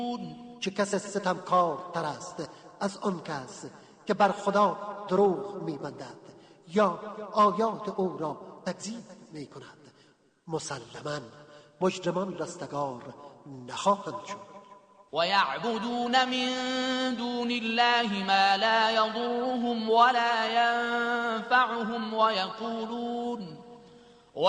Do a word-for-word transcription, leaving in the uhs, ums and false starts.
چه کس ستمکار تر است از آن کس که بر خدا دروغ می‌بندد یا آیات او را تکذیب می‌کند. مسلماً مجرمان رستگار نخواهند شد. ويعبدون من دون الله ما لا يضرهم ولا ينفعهم ويقولون